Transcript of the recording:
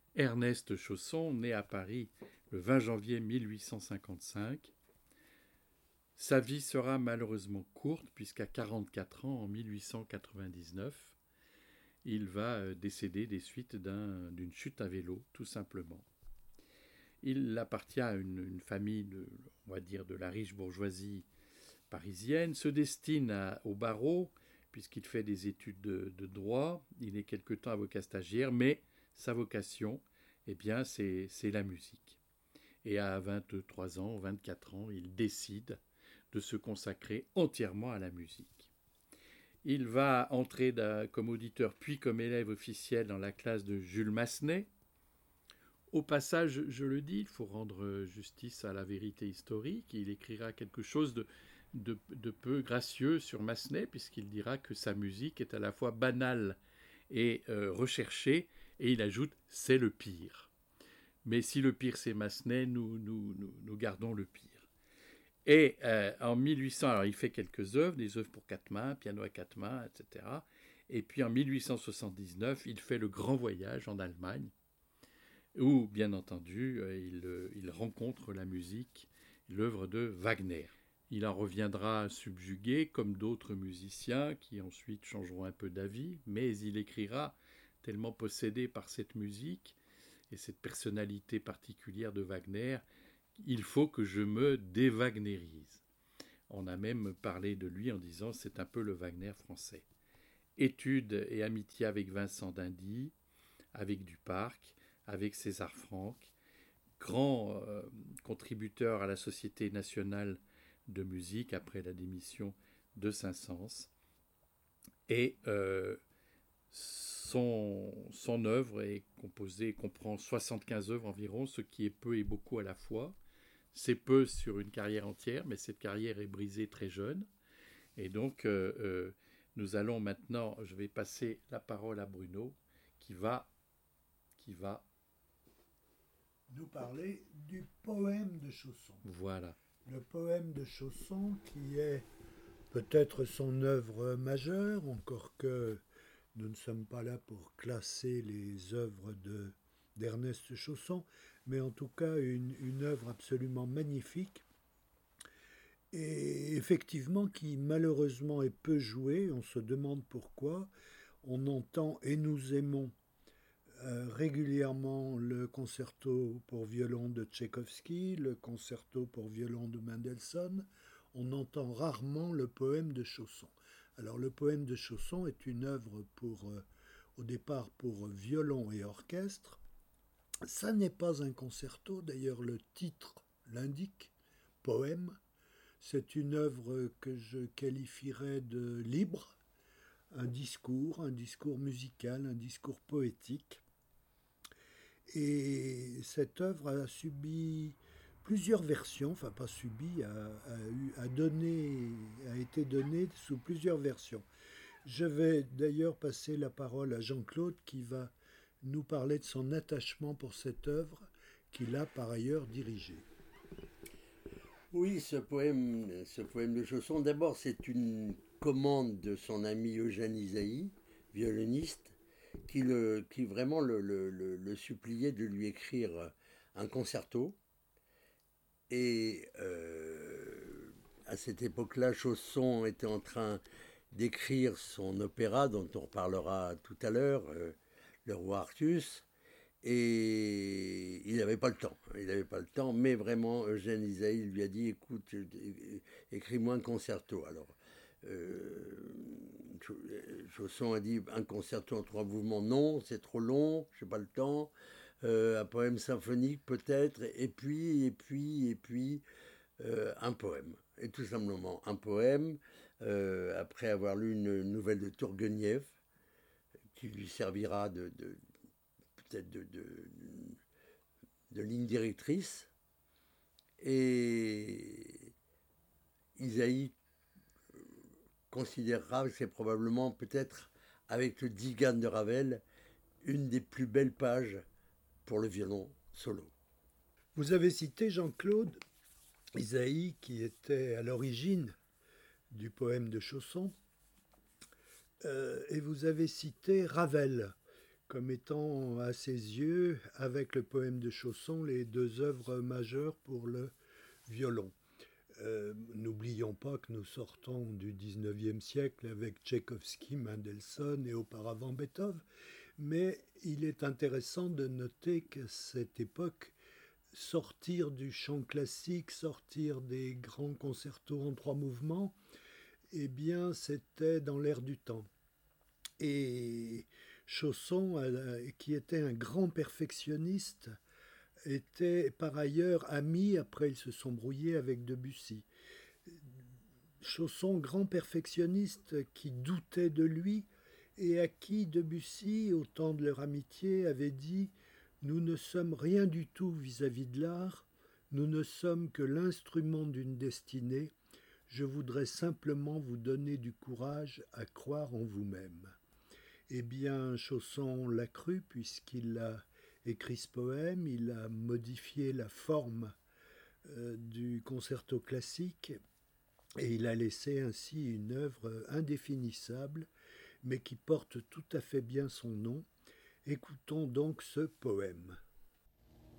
Ernest Chausson, né à Paris le 20 janvier 1855. Sa vie sera malheureusement courte puisqu'à 44 ans, en 1899, il va décéder des suites d'une chute à vélo, tout simplement. Il appartient à une famille, on va dire, de la riche bourgeoisie parisienne, se destine au barreau, puisqu'il fait des études de droit. Il est quelque temps avocat stagiaire, mais sa vocation, eh bien, c'est la musique. Et à 23 ans, 24 ans, il décide de se consacrer entièrement à la musique. Il va entrer comme auditeur puis comme élève officiel dans la classe de Jules Massenet. Au passage, je le dis, il faut rendre justice à la vérité historique. Il écrira quelque chose de peu gracieux sur Massenet, puisqu'il dira que sa musique est à la fois banale et recherchée, et il ajoute « c'est le pire ». Mais si le pire c'est Massenet, nous gardons le pire. Et en 1800, alors il fait quelques œuvres, des œuvres pour quatre mains, piano à quatre mains, etc. Et puis en 1879, il fait le grand voyage en Allemagne, où, bien entendu, il rencontre la musique, l'œuvre de Wagner. Il en reviendra subjugué, comme d'autres musiciens qui ensuite changeront un peu d'avis, mais il écrira, tellement possédé par cette musique et cette personnalité particulière de Wagner, il faut que je me déwagnérise. On a même parlé de lui en disant c'est un peu le Wagner français. Études et amitié avec Vincent d'Indy, avec Duparc, avec César Franck, grand contributeur à la Société nationale de musique après la démission de Saint-Saëns. Et son œuvre est composée, comprend 75 œuvres environ, ce qui est peu et beaucoup à la fois. C'est peu sur une carrière entière, mais cette carrière est brisée très jeune. Et donc, nous allons maintenant, je vais passer la parole à Bruno, qui va nous parler du poème de Chausson. voilà. Le poème de Chausson qui est peut-être son œuvre majeure, encore que nous ne sommes pas là pour classer les œuvres d'Ernest Chausson, mais en tout cas une œuvre absolument magnifique et effectivement qui malheureusement est peu jouée. On se demande pourquoi. On entend et nous aimons régulièrement le concerto pour violon de Tchaïkovski, le concerto pour violon de Mendelssohn. On entend rarement le poème de Chausson. Alors le poème de Chausson est une œuvre au départ pour violon et orchestre. Ça n'est pas un concerto, d'ailleurs le titre l'indique, poème. C'est une œuvre que je qualifierais de libre, un discours musical, un discours poétique. Et cette œuvre a subi plusieurs versions, enfin pas subi, a été donnée sous plusieurs versions. Je vais d'ailleurs passer la parole à Jean-Claude qui va nous parler de son attachement pour cette œuvre qu'il a par ailleurs dirigée. Oui, ce poème de Chausson, d'abord c'est une commande de son ami Eugène Ysaÿe, violoniste, qui vraiment le suppliait de lui écrire un concerto. Et à cette époque-là, Chausson était en train d'écrire son opéra dont on reparlera tout à l'heure, Le Roi Artus. Et il n'avait pas le temps. Il n'avait pas le temps, mais vraiment, Eugène Ysaÿe lui a dit écoute, écris-moi un concerto. Alors, Chausson a dit un concerto en trois mouvements, non, c'est trop long, j'ai pas le temps. Un poème symphonique peut-être, et puis, un poème. Et tout simplement, un poème, après avoir lu une nouvelle de Tourguenieff, qui lui servira peut-être de ligne directrice. Et Ysaÿe considérera que c'est probablement, peut-être, avec le Digan de Ravel, une des plus belles pages pour le violon solo. Vous avez cité Jean-Claude Ysaÿe qui était à l'origine du poème de Chausson, et vous avez cité Ravel, comme étant à ses yeux, avec le poème de Chausson, les deux œuvres majeures pour le violon. N'oublions pas que nous sortons du XIXe siècle avec Tchaïkovski, Mendelssohn et auparavant Beethoven, mais il est intéressant de noter qu'à cette époque, sortir du chant classique, sortir des grands concertos en 3 mouvements, eh bien c'était dans l'air du temps. Et Chausson, qui était un grand perfectionniste, était par ailleurs ami, après ils se sont brouillés avec Debussy. Chausson, grand perfectionniste qui doutait de lui et à qui Debussy, au temps de leur amitié, avait dit « Nous ne sommes rien du tout vis-à-vis de l'art, nous ne sommes que l'instrument d'une destinée, je voudrais simplement vous donner du courage à croire en vous-même. » Eh bien, Chausson l'a cru puisqu'il a écrit ce poème, il a modifié la forme du concerto classique et il a laissé ainsi une œuvre indéfinissable mais qui porte tout à fait bien son nom. Écoutons donc ce poème.